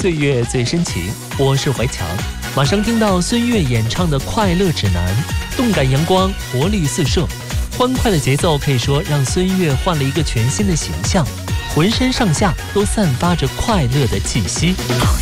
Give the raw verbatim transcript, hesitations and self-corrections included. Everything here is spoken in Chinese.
岁月最深情，我是怀强。马上听到孙悦演唱的《快乐指南》，动感阳光，活力四射，欢快的节奏可以说让孙悦换了一个全新的形象，浑身上下都散发着快乐的气息。